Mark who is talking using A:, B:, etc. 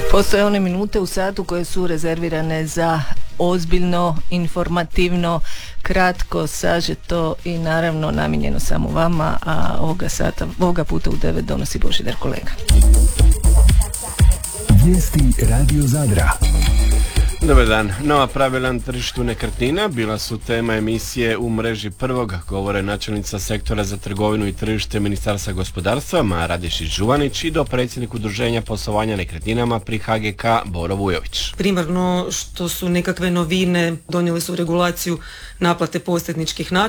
A: Postoje one minute u satu koje su rezervirane za ozbiljno, informativno, kratko, sažeto i naravno namijenjeno samo vama, a ovoga puta u 9 donosi Božidar Kolega.
B: Vijesti Radio Zadra.
C: Dobar dan. Nova pravila na tržištu nekretnina bila su tema emisije U mreži prvog, govore načelnica sektora za trgovinu i tržište Ministarstva gospodarstva Maja Radišić-Žuvanić i dopredsjednik udruženja poslovanja nekretninama pri HGK Boro Vujović.
D: Primarno što su nekakve novine, donijeli su regulaciju naplate posredničkih